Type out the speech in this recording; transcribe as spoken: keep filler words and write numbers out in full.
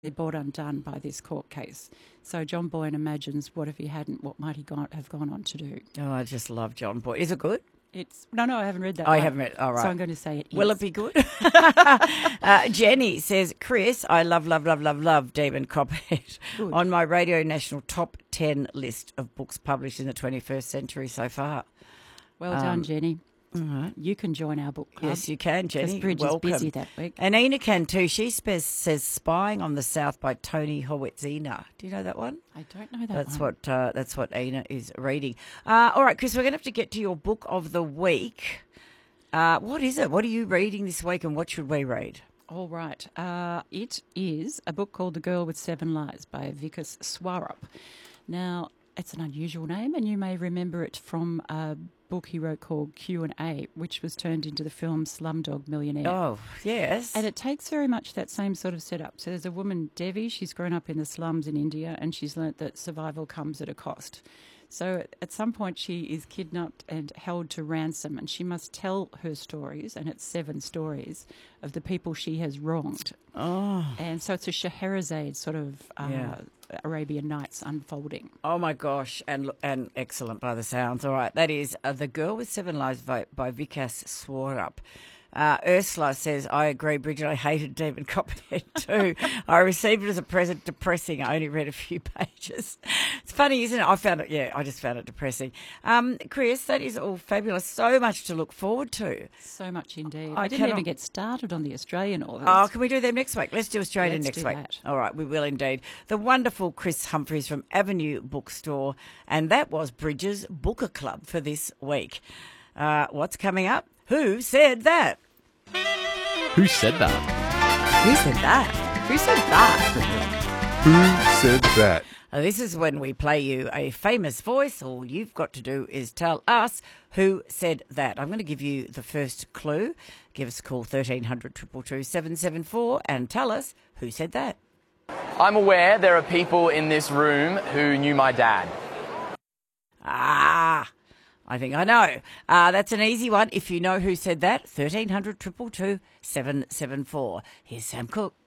brought undone by this court case. So John Boyne imagines, what if he hadn't, what might he gone, have gone on to do? Oh, I just love John Boyne. Is it good? It's No, no, I haven't read that. Oh, one. you haven't read All right. So I'm going to say it is. Will it be good? uh, Jenny says, Chris, I love, love, love, love, love Demon Copperhead Good. on my Radio National top ten list of books published in the twenty-first century so far. Well Um, done, Jenny. All right. You can join our book club. Yes, you can, Jenny. Because Bridge Welcome. is busy that week. And Ina can too. She says, says Spying on the South by Tony Howitzina. Do you know that one? I don't know that That's one. what uh, that's what Ina is reading. Uh, all right, Chris, we're going to have to get to your book of the week. Uh, what is it? What are you reading this week, and what should we read? All right. Uh, it is a book called The Girl with Seven Lives by Vikas Swarup. Now, it's an unusual name, and you may remember it from a book he wrote called Q and A, which was turned into the film Slumdog Millionaire. Oh, yes. And it takes very much that same sort of setup. So there's a woman, Devi, she's grown up in the slums in India, and she's learnt that survival comes at a cost. So at some point she is kidnapped and held to ransom, and she must tell her stories, and it's seven stories, of the people she has wronged. Oh. And so it's a Scheherazade sort of uh, Yeah. Arabian Nights unfolding. Oh, my gosh. And and excellent by the sounds. All right. That is uh, The Girl with Seven Lives by, by Vikas Swarup. Uh, Ursula says, I agree, Bridget, I hated Demon Copperhead too. I received it as a present, depressing. I only read a few pages. It's funny, isn't it? I found it, yeah, I just found it depressing. Um, Chris, that is all fabulous. So much to look forward to. So much indeed. I I, didn't cannot- even get started on the Australian authors. Oh, can we do them next week? Let's do Australia Let's next do week. that. All right, we will indeed. The wonderful Chris Humphreys from Avenue Bookstore, and that was Bridges Booker Club for this week. Uh, what's coming up? Who said that? Who said that? Who said that? Who said that? Who said that? Uh, this is when we play you a famous voice. All you've got to do is tell us who said that. I'm going to give you the first clue. Give us a call, thirteen hundred, two two two, seven seven four, and tell us who said that. I'm aware there are people in this room who knew my dad. Ah, I think I know. Uh, that's an easy one. If you know who said that, thirteen hundred, two two two, seven seven four. Here's Sam Cooke.